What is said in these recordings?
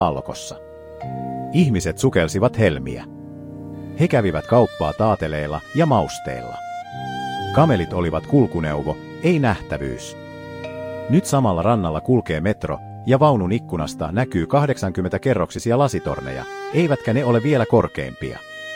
aallokossa. Ihmiset sukelsivat helmiä. He kävivät kauppaa taateleilla ja mausteilla. Kamelit olivat kulkuneuvo, ei nähtävyys. Nyt samalla rannalla kulkee metro, ja vaunun ikkunasta näkyy 80-kerroksisia lasitorneja, eivätkä ne ole vielä korkeimpia.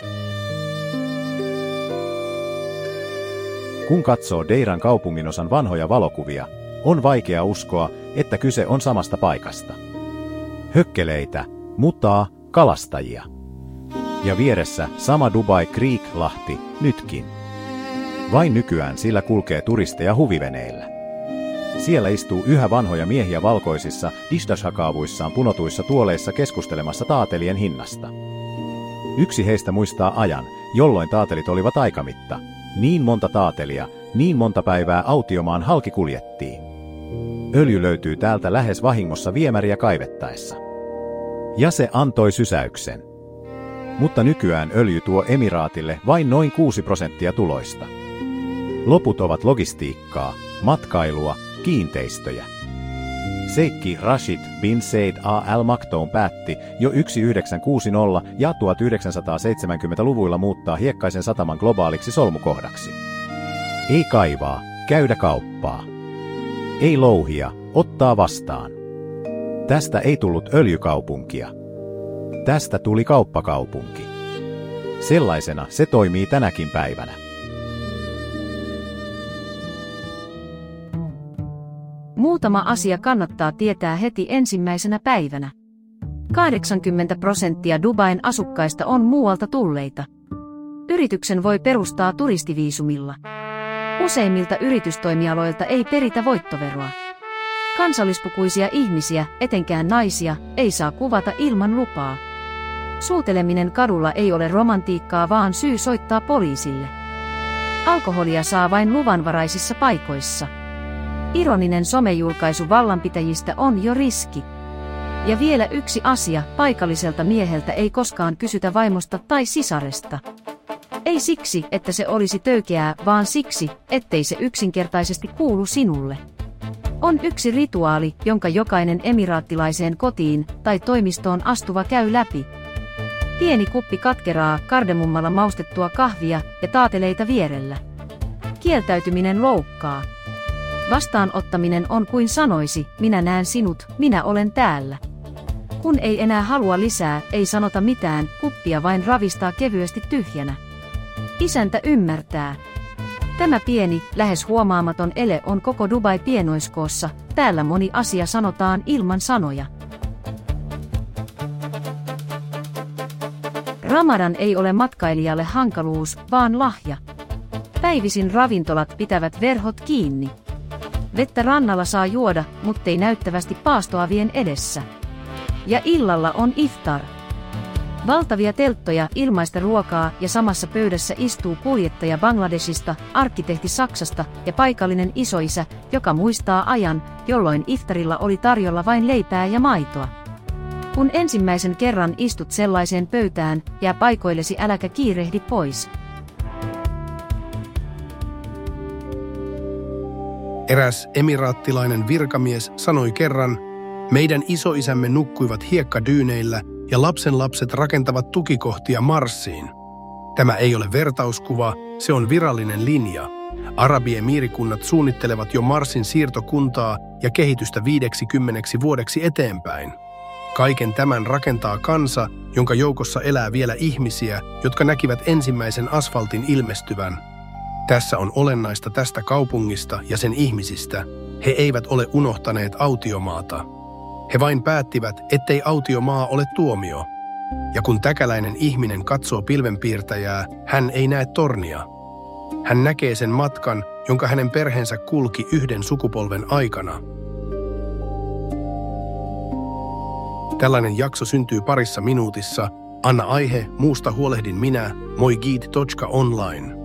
Kun katsoo Deiran kaupunginosan vanhoja valokuvia, on vaikea uskoa, että kyse on samasta paikasta. Hökkeleitä, mutaa, kalastajia. Ja vieressä sama Dubai Creek-lahti nytkin. Vain nykyään sillä kulkee turisteja huviveneillä. Siellä istuu yhä vanhoja miehiä valkoisissa, dishdashakaavuissaan punotuissa tuoleissa keskustelemassa taatelien hinnasta. Yksi heistä muistaa ajan, jolloin taatelit olivat aikamitta. Niin monta taatelia, niin monta päivää autiomaan halki kuljettiin. Öljy löytyy täältä lähes vahingossa viemäriä kaivettaessa. Ja se antoi sysäyksen. Mutta nykyään öljy tuo Emiraatille vain noin 6% tuloista. Loput ovat logistiikkaa, matkailua, kiinteistöjä. Seikki Rashid bin Said Al Maktoum päätti jo 1960- ja 1970-luvuilla muuttaa Hiekkaisen sataman globaaliksi solmukohdaksi. Ei kaivaa, käydä kauppaa. Ei louhia, ottaa vastaan. Tästä ei tullut öljykaupunkia. Tästä tuli kauppakaupunki. Sellaisena se toimii tänäkin päivänä. Muutama asia kannattaa tietää heti ensimmäisenä päivänä. 80% Dubain asukkaista on muualta tulleita. Yrityksen voi perustaa turistiviisumilla. Useimmilta yritystoimialoilta ei peritä voittoveroa. Kansallispukuisia ihmisiä, etenkään naisia, ei saa kuvata ilman lupaa. Suuteleminen kadulla ei ole romantiikkaa, vaan syy soittaa poliisille. Alkoholia saa vain luvanvaraisissa paikoissa. Ironinen somejulkaisu vallanpitäjistä on jo riski. Ja vielä yksi asia, paikalliselta mieheltä ei koskaan kysytä vaimosta tai sisaresta. Ei siksi, että se olisi töykeää, vaan siksi, ettei se yksinkertaisesti kuulu sinulle. On yksi rituaali, jonka jokainen emiraattilaiseen kotiin tai toimistoon astuva käy läpi. Pieni kuppi katkeraa, kardemummalla maustettua kahvia ja taateleita vierellä. Kieltäytyminen loukkaa. Vastaanottaminen on kuin sanoisi, minä näen sinut, minä olen täällä. Kun ei enää halua lisää, ei sanota mitään, kuppia vain ravistaa kevyesti tyhjänä. Isäntä ymmärtää. Tämä pieni, lähes huomaamaton ele on koko Dubai pienoiskoossa, täällä moni asia sanotaan ilman sanoja. Ramadan ei ole matkailijalle hankaluus, vaan lahja. Päivisin ravintolat pitävät verhot kiinni. Vettä rannalla saa juoda, muttei näyttävästi paastoavien edessä. Ja illalla on iftar. Valtavia telttoja, ilmaista ruokaa ja samassa pöydässä istuu kuljettaja Bangladesista, arkkitehti Saksasta ja paikallinen isoisä, joka muistaa ajan, jolloin iftarilla oli tarjolla vain leipää ja maitoa. Kun ensimmäisen kerran istut sellaiseen pöytään, jää paikoillesi, äläkä kiirehdi pois. Eräs emiraattilainen virkamies sanoi kerran, meidän isoisämme nukkuivat hiekkadyyneillä ja lapsenlapset rakentavat tukikohtia Marsiin. Tämä ei ole vertauskuva, se on virallinen linja. Arabiemiirikunnat suunnittelevat jo Marsin siirtokuntaa ja kehitystä 50 vuodeksi eteenpäin. Kaiken tämän rakentaa kansa, jonka joukossa elää vielä ihmisiä, jotka näkivät ensimmäisen asfaltin ilmestyvän. Tässä on olennaista tästä kaupungista ja sen ihmisistä. He eivät ole unohtaneet autiomaata. He vain päättivät, ettei autiomaa ole tuomio. Ja kun täkäläinen ihminen katsoo pilvenpiirtäjää, hän ei näe tornia. Hän näkee sen matkan, jonka hänen perheensä kulki yhden sukupolven aikana. Tällainen jakso syntyy parissa minuutissa. Anna aihe, muusta huolehdin minä, moigid.online.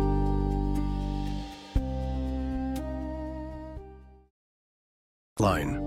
Line.